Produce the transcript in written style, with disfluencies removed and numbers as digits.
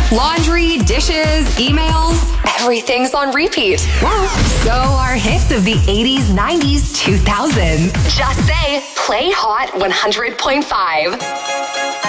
Laundry, dishes, emails, everything's on repeat. Well, so are hits of the 80s, 90s, 2000s. Just say, play Hot 100.5.